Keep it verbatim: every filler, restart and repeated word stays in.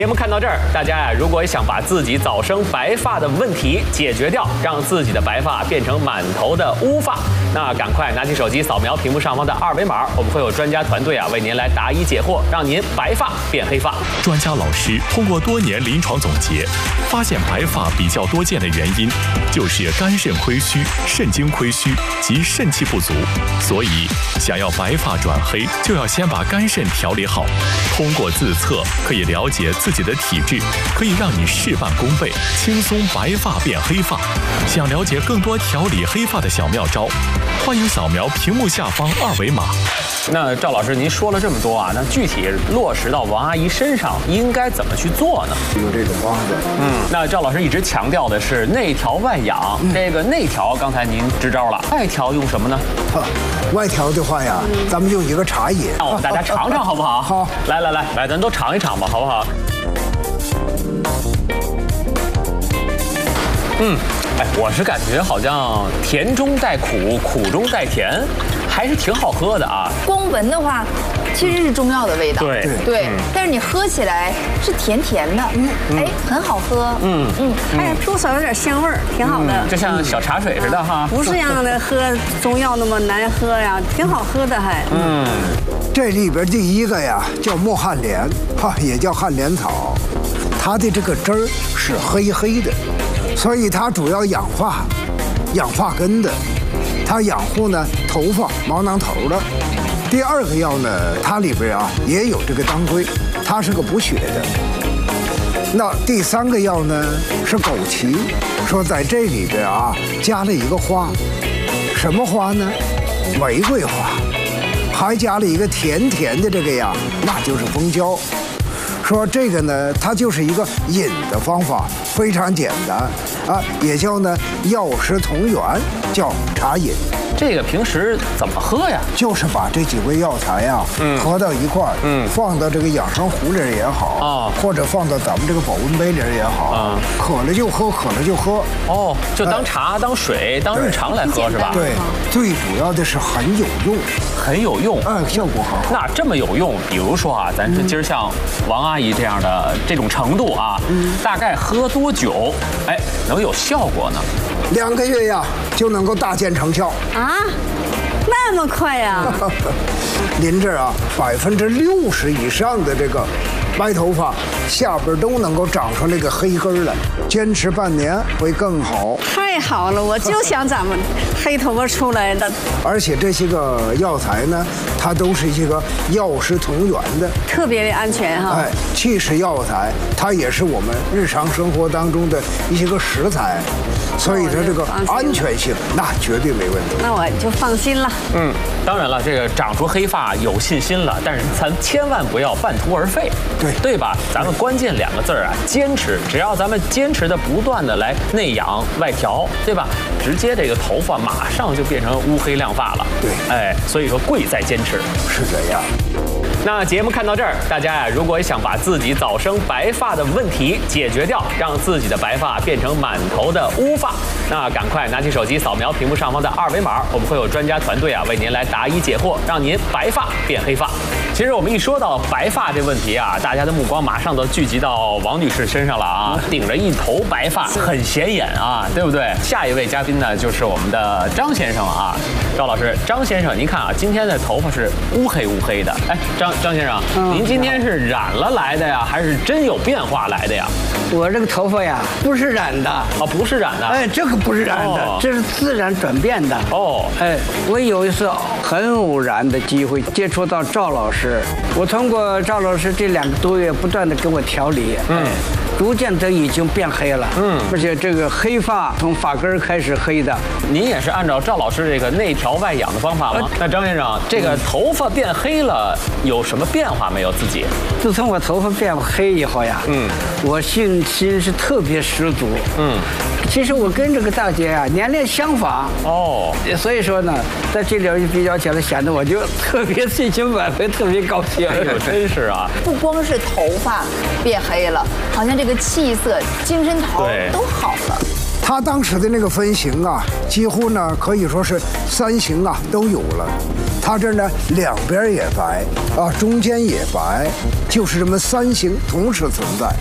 节目看到这儿，大家呀，如果想把自己早生白发的问题解决掉，让自己的白发变成满头的乌发，那赶快拿起手机扫描屏幕上方的二维码，我们会有专家团队啊为您来答疑解惑，让您白发变黑发。 专家老师通过多年临床总结，发现白发比较多见的原因就是肝肾亏虚、肾精亏虚及肾气不足，所以想要白发转黑，就要先把肝肾调理好。通过自测可以了解自己的体质，可以让你事半功倍，轻松白发变黑发。想了解更多调理黑发的小妙招，欢迎扫描屏幕下方二维码。 那赵老师，您说了这么多啊，那具体落实到王阿姨身上应该怎么去做呢？ 有这种方子。 嗯，那赵老师一直强调的是内调外养，嗯、这个内调刚才您支招了，外调用什么呢？ 哈，外调的话呀，嗯、咱们用一个茶饮， 让我们大家尝尝好不好？ 好， 来来来来，咱都尝一尝吧，好不好？嗯，哎，我是感觉好像甜中带苦，苦中带甜，还是挺好喝的啊。 光闻的话，其实是中药的味道。 对对，嗯、但是你喝起来是甜甜的，嗯，哎，很好喝。嗯嗯，哎，多少有点香味儿，挺好的。 嗯、就像小茶水似的哈。 不是让的喝中药那么难喝呀，挺好喝的还。 嗯， 这里边第一个呀叫墨旱莲，哈，也叫旱莲草，它的这个汁儿是黑黑的。所以它主要养发，养发根的，它养护呢头发、毛囊头的。第二个药呢，它里边啊也有这个当归，它是个补血的。那第三个药呢是枸杞，说在这里边啊加了一个花，什么花呢？玫瑰花，还加了一个甜甜的这个呀，那就是蜂胶。说这个呢，它就是一个饮的方法，非常简单啊，也叫呢药食同源，叫茶饮。 这个平时怎么喝呀？ 就是把这几味药材呀，嗯，合到一块儿，嗯，放到这个养生壶里也好啊，或者放到咱们这个保温杯里也好啊，渴了就喝，渴了就喝。 哦，就当茶、当水、当日常来喝是吧？ 对，最主要的是很有用， 很有用， 嗯，效果很好。 那这么有用，比如说啊，咱这今儿像王阿姨这样的这种程度啊，嗯，大概喝多久，哎，能有效果呢？ 两个月呀，就能够大见成效啊。那么快呀！ 您这啊，百分之六十以上的这个白头发下边都能够长出那个黑根来，坚持半年会更好。 太好了，我就想咱们黑头发出来的。 而且这些个药材呢，它都是一个药食同源的， 特别的安全哈。 哎，气食药材，它也是我们日常生活当中的一些个食材，所以它这个安全性那绝对没问题。 那我就放心了。 嗯，当然了，这个长出黑发有信心了，但是咱千万不要半途而废， 对对吧？咱们关键两个字儿啊，坚持。只要咱们坚持的不断的来内养外调，对吧？直接这个头发马上就变成乌黑亮发了。 对， 哎，所以说贵在坚持， 是这样。 那节目看到这儿，大家呀，如果想把自己早生白发的问题解决掉，让自己的白发变成满头的乌发，那赶快拿起手机扫描屏幕上方的二维码，我们会有专家团队啊为您来答疑解惑，让您白发变黑发。其实我们一说到白发这问题啊，大家的目光马上都聚集到王女士身上了啊，顶着一头白发，很显眼啊，对不对？下一位嘉宾呢，就是我们的张先生了啊，赵老师，张先生，您看啊，今天的头发是乌黑乌黑的，哎，张。张先生，嗯、您今天是染了来的呀，还是真有变化来的呀？ 我这个头发呀，不是染的啊、 哦，不是染的。 哎，这个不是染的，哦、这是自然转变的。哦，哎，我有一次很偶然的机会接触到赵老师，我通过赵老师这两个多月不断的给我调理，嗯。哎逐渐的已经变黑了，嗯，而且这个黑发从发根开始黑的。 您也是按照赵老师这个内调外养的方法吗？呃、那张先生，这个头发变黑了，有什么变化没有？自己？ 自从我头发变黑以后呀，嗯，我信心是特别十足，嗯。其实我跟这个大姐啊年龄相仿哦，所以说呢，在这里比较起来，显得我就特别信心满分，特别高兴。 哎呦，真是啊！ 不光是头发变黑了，好像这个气色、精神头都好了。 他当时的那个分型啊，几乎呢可以说是三型啊都有了。他他这儿呢两边也白啊，中间也白，就是这么三形同时存在。